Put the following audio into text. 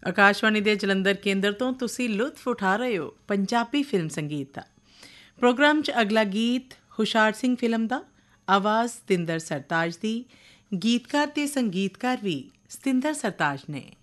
ਆਕਾਸ਼ਵਾਣੀ ਦੇ ਜਲੰਧਰ ਕੇਂਦਰ ਤੋਂ ਤੁਸੀਂ ਲੁਤਫ ਉਠਾ ਰਹੇ ਹੋ ਪੰਜਾਬੀ ਫਿਲਮ ਸੰਗੀਤ ਦਾ। ਪ੍ਰੋਗਰਾਮ 'ਚ ਅਗਲਾ ਗੀਤ ਹੁਸ਼ਿਆਰ ਸਿੰਘ ਫਿਲਮ ਦਾ, ਆਵਾਜ਼ ਸਤਿੰਦਰ ਸਰਤਾਜ ਦੀ, ਗੀਤਕਾਰ ਅਤੇ ਸੰਗੀਤਕਾਰ ਵੀ ਸਤਿੰਦਰ ਸਰਤਾਜ ਨੇ।